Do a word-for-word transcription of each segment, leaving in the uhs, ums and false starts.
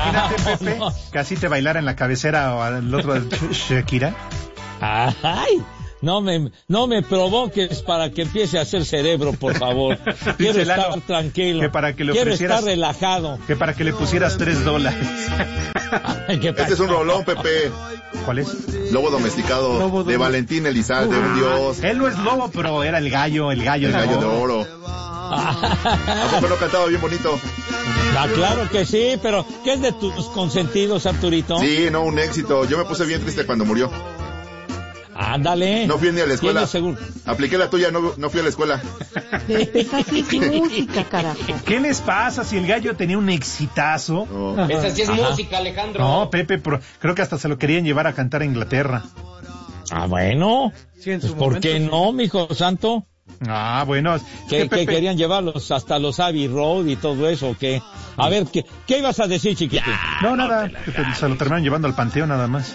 Imagínate, ah, Pepe, no. que así te bailara en la cabecera o al otro de Shakira. Ay, no me, no me provoques para que empiece a hacer cerebro, por favor. Quiero estar Lalo, tranquilo. Que para que le Quiero estar relajado. Que para que le pusieras tres dólares. Este es un rolón, Pepe. ¿Cuál es? Lobo domesticado, Lobo de Valentín Elizalde, uh, un dios. Él no es lobo, pero era el gallo, el gallo, el de, gallo oro. de oro. ¿A poco no cantaba bien bonito? Ah, claro que sí, pero ¿qué es de tus consentidos, Arturito? Sí, no, un éxito. Yo me puse bien triste cuando murió. Ándale. No fui ni a la escuela. Seguro? Apliqué la tuya, no, no fui a la escuela. Esa sí es música, carajo. ¿Qué les pasa si el gallo tenía un exitazo? Oh. Esa sí es Ajá. música, Alejandro. No, Pepe, pero creo que hasta se lo querían llevar a cantar a Inglaterra. Ah, bueno. Sí, en su pues ¿por qué sí. no, mijo santo? Ah, bueno. ¿Qué, ¿qué querían llevarlos hasta los Abbey Road y todo eso? ¿Qué? A ver, ¿qué, qué ibas a decir, chiquitín? Ya, no, nada. Se lo terminaron llevando al panteón nada más.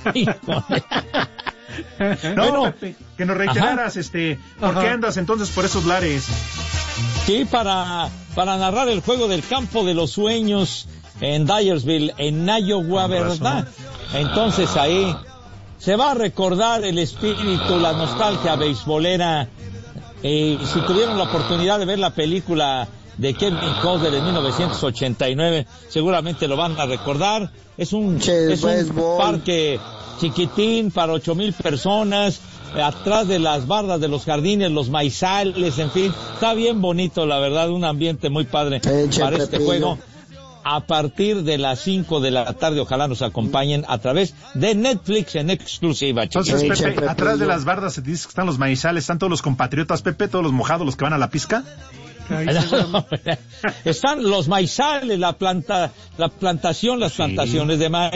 No, bueno, Pepe, que nos reiteraras, ajá. este, ¿por ajá. qué andas entonces por esos lares? Sí, para, para narrar el juego del campo de los sueños en Dyersville, en Iowa, ¿verdad? Entonces ahí se va a recordar el espíritu, la nostalgia beisbolera. Eh, si tuvieron la oportunidad de ver la película de Kevin Costner en mil novecientos ochenta y nueve, seguramente lo van a recordar. Es un, che, es un parque chiquitín para ocho mil personas, eh, atrás de las bardas de los jardines, los maizales, en fin, está bien bonito, la verdad, un ambiente muy padre Eche, para este pepino. juego. A partir de las cinco de la tarde, ojalá nos acompañen a través de Netflix en exclusiva. Entonces, Pepe, Pepe, Pepe, atrás de las bardas se dice que están los maizales, están todos los compatriotas, Pepe, todos los mojados, los que van a la pizca. Están los maizales, la planta, la plantación, las sí. plantaciones de maíz,